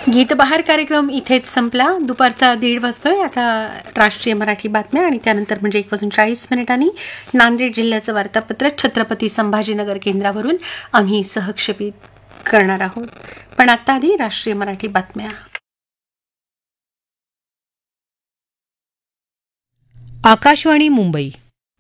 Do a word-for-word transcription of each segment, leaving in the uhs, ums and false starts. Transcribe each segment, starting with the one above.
गीतबहार कार्यक्रम इथेच संपला. दुपारचा दीड वाजतोय. आता राष्ट्रीय मराठी बातम्या आणि त्यानंतर म्हणजे एक वाजून चाळीस मिनिटांनी नांदेड जिल्ह्याचं वार्तापत्र छत्रपती संभाजीनगर केंद्रावरून आम्ही सहक्षेपित करणार आहोत. पण आता आधी राष्ट्रीय मराठी बातम्या. आकाशवाणी मुंबई.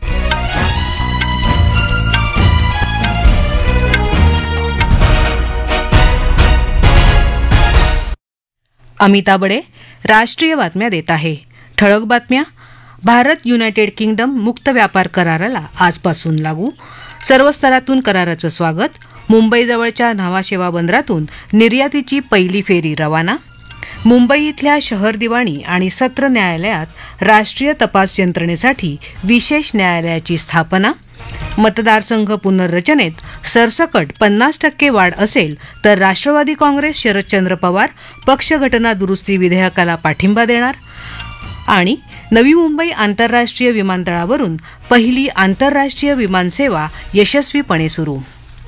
अमिता बडे राष्ट्रीय बातम्या देत आहे. ठळक बातम्या. भारत युनायटेड किंगडम मुक्त व्यापार कराराला आजपासून लागू. सर्व स्तरातून कराराचं स्वागत. मुंबईजवळच्या न्हावाशेवा बंदरातून निर्यातीची पहिली फेरी रवाना. मुंबई इथल्या शहर दिवाणी आणि सत्र न्यायालयात राष्ट्रीय तपास यंत्रणेसाठी विशेष न्यायालयाची स्थापना. मतदारसंघ पुनर्रचनेत सरसकट पन्नास टक्के वाढ असेल तर राष्ट्रवादी काँग्रेस शरदचंद्र पवार पक्षघटना दुरुस्ती विधेयकाला पाठिंबा देणार. आणि नवी मुंबई आंतरराष्ट्रीय विमानतळावरून पहिली आंतरराष्ट्रीय विमानसेवा यशस्वीपणे सुरू.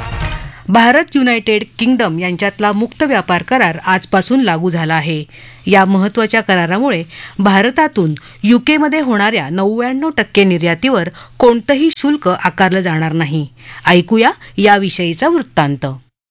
भारत युनायटेड किंगडम यांच्यातला मुक्त व्यापार करार आजपासून लागू झाला आहे. या महत्त्वाच्या करारामुळे भारतातून युकेमध्ये होणाऱ्या नव्याण्णव टक्के निर्यातीवर कोणतंही शुल्क आकारलं जाणार नाही. ऐकूया याविषयीचा वृत्तांत.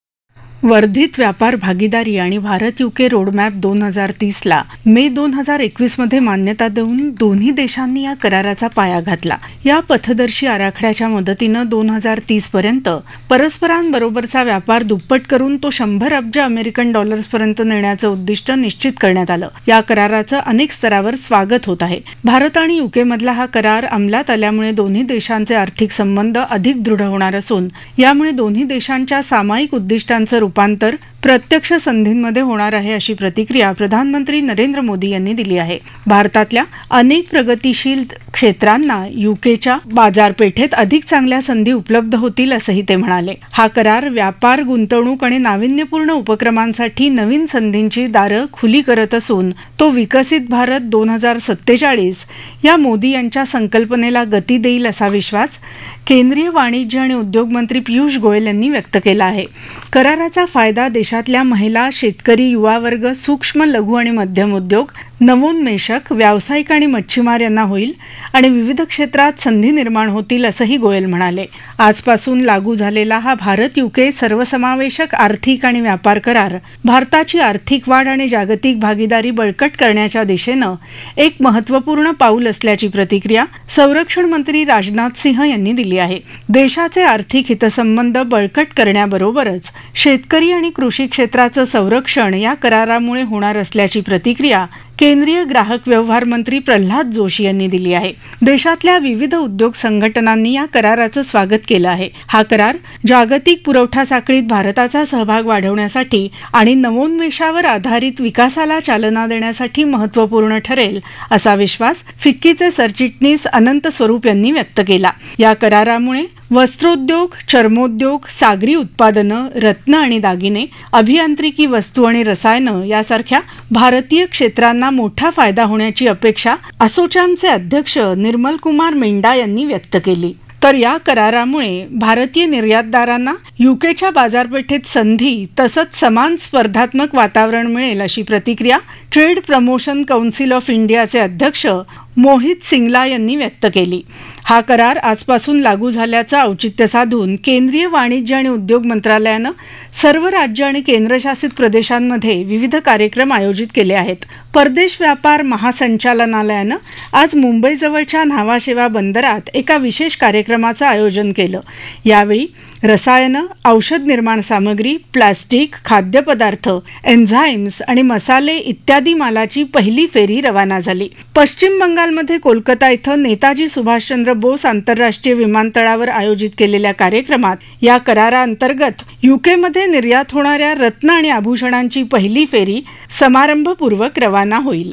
वर्धित व्यापार भागीदारी आणि भारत युके रोडमॅप दोन हजार तीसला मे दोन हजार एकवीस मध्ये मान्यता देऊन दोन्ही देशांनी या कराराचा पाया घातला. या पथदर्शी आराखड्याच्या मदतीनं दोन हजार तीस पर्यंत परस्परांबरोबरचा व्यापार दुप्पट करून तो शंभर अब्ज अमेरिकन डॉलर्सपर्यंत नेण्याचं उद्दिष्ट निश्चित करण्यात आलं. या कराराचं अनेक स्तरावर स्वागत होत आहे. भारत आणि युकेमधला हा करार अंमलात आल्यामुळे दोन्ही देशांचे आर्थिक संबंध अधिक दृढ होणार असून यामुळे दोन्ही देशांच्या सामायिक उद्दिष्टांचं रूपांतर प्रत्यक्ष संधींमध्ये होणार आहे अशी प्रतिक्रिया प्रधानमंत्री नरेंद्र मोदी यांनी दिली आहे. भारतातल्या अनेक प्रगतीशील क्षेत्रांना युकेच्या बाजारपेठेत अधिक चांगल्या संधी उपलब्ध होतील असंही ते म्हणाले. हा करार व्यापार, गुंतवणूक आणि नाविन्यपूर्ण उपक्रमांसाठी नवीन संधींची दारं खुली करत असून तो विकसित भारत दोन हजार सत्तेचाळीस या मोदी यांच्या संकल्पनेला गती देईल असा विश्वास केंद्रीय वाणिज्य आणि उद्योग मंत्री पियुष गोयल यांनी व्यक्त केला आहे. कराराचा फायदा देशातल्या महिला, शेतकरी, युवा वर्ग, सूक्ष्म, लघु आणि मध्यम उद्योग, नवोन्मेषक, व्यावसायिक आणि मच्छीमार यांना होईल आणि विविध क्षेत्रात संधी निर्माण होतील असंही गोयल म्हणाले. आजपासून लागू झालेला हा भारत युके सर्वसमावेशक आर्थिक आणि व्यापार करार भारताची आर्थिक वाढ आणि जागतिक भागीदारी बळकट करण्याच्या दिशेनं एक महत्त्वपूर्ण पाऊल असल्याची प्रतिक्रिया संरक्षण मंत्री राजनाथ सिंह यांनी दिली आहे. देशाचे आर्थिक हितसंबंध बळकट करण्याबरोबरच शेतकरी आणि कृषी क्षेत्राचं संरक्षण या करारामुळे होणार असल्याची प्रतिक्रिया केंद्रीय ग्राहक व्यवहार मंत्री प्रल्हाद जोशी यांनी दिली आहे. देशातल्या विविध उद्योग संघटनांनी या कराराचं स्वागत केलं आहे. हा करार जागतिक पुरवठा साखळीत भारताचा सहभाग वाढवण्यासाठी आणि नवोन्मेषावर आधारित विकासाला चालना देण्यासाठी महत्त्वपूर्ण ठरेल असा विश्वास फिक्कीचे सरचिटणीस अनंत स्वरूप यांनी व्यक्त केला. या करारामुळे वस्त्रोद्योग, चर्मोद्योग, सागरी उत्पादनं, रत्न आणि दागिने, अभियांत्रिकी वस्तू आणि रसायनं यासारख्या भारतीय क्षेत्रांना मोठा फायदा होण्याची अपेक्षा असोचॅमचे अध्यक्ष निर्मल कुमार मिंडा यांनी व्यक्त केली. तर या करारामुळे भारतीय निर्यातदारांना युकेच्या बाजारपेठेत संधी तसंच समान स्पर्धात्मक वातावरण मिळेल अशी प्रतिक्रिया ट्रेड प्रमोशन कौन्सिल ऑफ इंडियाचे अध्यक्ष मोहित सिंगला यांनी व्यक्त केली. हा करार आजपासून लागू झाल्याचं औचित्य साधून केंद्रीय वाणिज्य आणि उद्योग मंत्रालयानं सर्व राज्य आणि केंद्रशासित प्रदेशांमध्ये विविध कार्यक्रम आयोजित केले आहेत. परदेश व्यापार महासंचालनालयानं आज मुंबईजवळच्या न्हावाशेवा बंदरात एका विशेष कार्यक्रमाचं आयोजन केलं. यावेळी रसायनं, औषध निर्माण सामग्री, प्लास्टिक, खाद्यपदार्थ, एन्झाईम्स आणि मसाले इत्यादी मालाची पहिली फेरी रवाना झाली. पश्चिम बंगालमध्ये कोलकाता इथं नेताजी सुभाषचंद्र बोस आंतरराष्ट्रीय विमानतळावर आयोजित केलेल्या कार्यक्रमात या कराराअंतर्गत युकेमध्ये निर्यात होणाऱ्या रत्न आणि आभूषणांची पहिली फेरी समारंभपूर्वक रवाना होईल.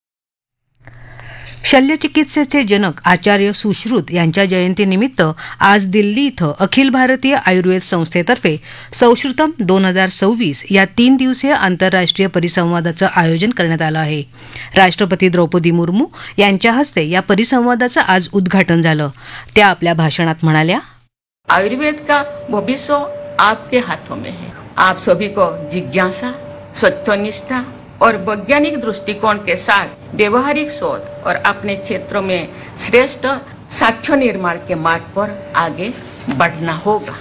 शल्यचिकित्सेचे जनक आचार्य सुश्रुत यांच्या जयंतीनिमित्त आज दिल्ली इथं अखिल भारतीय आयुर्वेद संस्थेतर्फे संश्रुतम दोन हजार सव्वीस या तीन दिवसीय आंतरराष्ट्रीय परिसंवादाचं आयोजन करण्यात आलं आहे. राष्ट्रपती द्रौपदी मुर्मू यांच्या हस्ते या परिसंवादाचं आज उद्घाटन झालं. त्या आपल्या भाषणात म्हणाल्या, आयुर्वेद का भविष्य आपके हाथों में है. आप सभी को जिज्ञासा, सत्यनिष्ठा और वैज्ञानिक दृष्टिकोण के साथ व्यवहारिक शोध और अपने क्षेत्रों में श्रेष्ठ साक्ष्य निर्माण के मार्ग पर आगे बढ़ना होगा।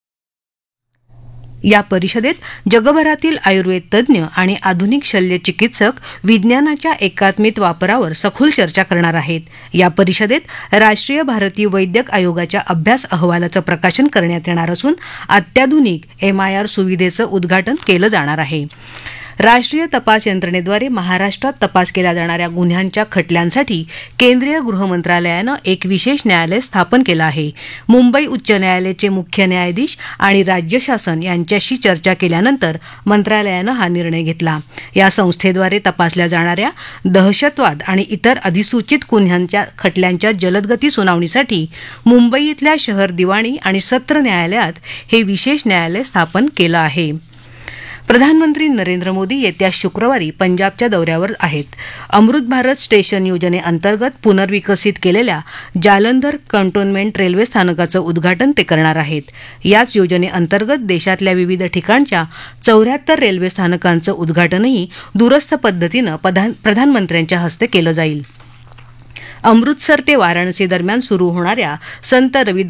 या परिषदेत जगभरातील आयुर्वेद तज्ज्ञ आणि आधुनिक शल्य चिकित्सक विज्ञानाच्या एकात्मिक वापरावर सखोल चर्चा करणार आहेत. या परिषदेत राष्ट्रीय भारतीय वैद्यक आयोगाच्या अभ्यास अहवालाचं प्रकाशन करण्यात येणार असून अत्याधुनिक एमआयआर सुविधेचं उद्घाटन केलं जाणार आहे. राष्ट्रीय तपास यंत्रणेद्वारे महाराष्ट्रात तपास केल्या जाणाऱ्या गुन्ह्यांच्या खटल्यांसाठी केंद्रीय गृह मंत्रालयानं एक विशेष न्यायालय स्थापन केलं आहे. मुंबई उच्च न्यायालयाचे मुख्य न्यायाधीश आणि राज्य शासन यांच्याशी चर्चा केल्यानंतर मंत्रालयानं हा निर्णय घेतला. या संस्थेद्वारे तपासल्या जाणाऱ्या दहशतवाद आणि इतर अधिसूचित गुन्ह्यांच्या खटल्यांच्या जलदगती सुनावणीसाठी मुंबई इथल्या शहर दिवाणी आणि सत्र न्यायालयात हे विशेष न्यायालय स्थापन केलं आहे. प्रधानमंत्री नरेंद्र मोदी येत्या शुक्रवारी पंजाबच्या दौऱ्यावर आहेत. अमृत भारत स्टेशन योजनेअंतर्गत पुनर्विकसित केलेल्या जालंधर कॅन्टोन्मेंट रेल्वे स्थानकाचं उद्घाटन ते करणार आहेत. याच योजनेअंतर्गत देशातल्या विविध ठिकाणच्या चौऱ्याहत्तर रेल्वे स्थानकांचं उद्घाटनही दूरस्थ पद्धतीनं प्रधानमंत्र्यांच्या हस्ते केलं जाईल. अमृतसर ते वाराणसी दरम्यान सुरू होणाऱ्या संत रविदास